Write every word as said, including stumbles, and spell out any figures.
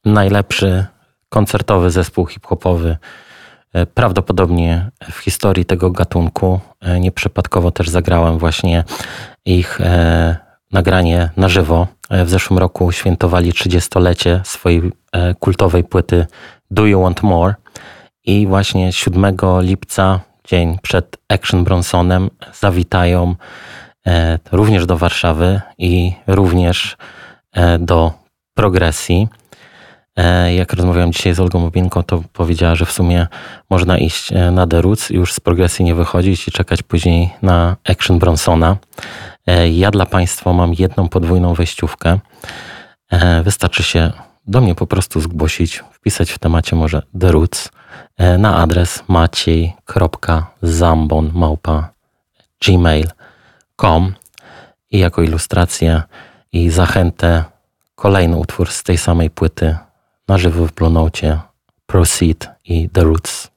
najlepszy koncertowy zespół hip-hopowy prawdopodobnie w historii tego gatunku. Nieprzypadkowo też zagrałem właśnie ich nagranie na żywo. W zeszłym roku świętowali trzydziestolecie swojej kultowej płyty Do You Want More i właśnie siódmego lipca, dzień przed Action Bronsonem, zawitają również do Warszawy i również do Progresji. Jak rozmawiałem dzisiaj z Olgą Mobinką, to powiedziała, że w sumie można iść na The Roots, już z Progresji nie wychodzić i czekać później na Action Bronsona. Ja dla Państwa mam jedną podwójną wejściówkę. Wystarczy się do mnie po prostu zgłosić, wpisać w temacie może The Roots na adres maciej kropka zambon małpa gmail kropka com i jako ilustrację i zachętę kolejny utwór z tej samej płyty na żywo w Blue Note, Proceed i The Roots.